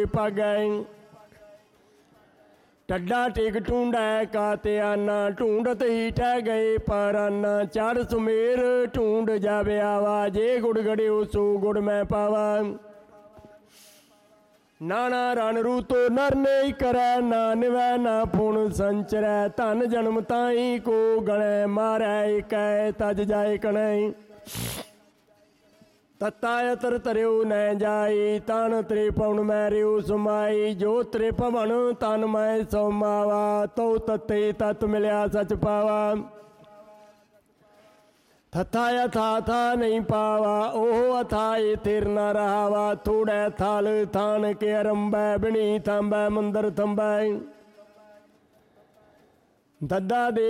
ਭਾਗੈ। ਟੱਡਾ ਟਿਕ ਢੂੰਡੈ ਕਾਤੇ ਆਨਾ, ਢੂੰਡਤ ਹੀ ਠਹਿ ਗਏ ਪਰਾਨਾ। ਚੜ੍ਹ ਸੁਮੇਰ ਢੂੰਡ ਜਾਵੇ ਆਵਾ, ਜੇ ਗੁੜ ਗੜਿਓ ਸੋ ਗੁੜ ਮੈਂ ਪਾਵਾ। ਨਾਣਾ ਰਣ ਰੂਤੋ ਨਰ ਨਹੀਂ ਕਰੈ, ਨਾ ਨਿਵੈ ਨਾ ਪੁਣ ਸੰਚਰੈ। ਧਨ ਜਨਮ ਤਾਈ ਕੋ ਗਣੈ, ਮਾਰੈ ਇਕੈ ਤਜ ਜਾਏ ਕਣੈ। ਤਤਾ ਅਤਰ ਤਰਿਓ ਨੈ ਜਾਈ, ਤਨ ਤ੍ਰਿਪਵਨ ਮੈਂ ਰਿਓ ਸਮਾਈ। ਜੋ ਤ੍ਰਿਪਵਨ ਤਨ ਮੈਂ ਸਮਾਵਾ, ਤਉ ਤਤੇ ਤਤ ਮਿਲਿਆ ਸਚ ਪਾਵਾ। ਥਥਾ ਅਥਾ ਥਾ ਨਹੀਂ ਪਾਵਾ, ਉਹ ਅਥਾਏ ਥਿਰ ਨਾ ਰਹਾਵਾ। ਥੋੜੈ ਥਲ ਥਾਨ ਕੇ ਅਰੰਭੈ, ਬਿਣੀ ਥੰਬੈ ਮੰਦਰ ਥੰਬੈ। ਦੱਦਾ ਦੇ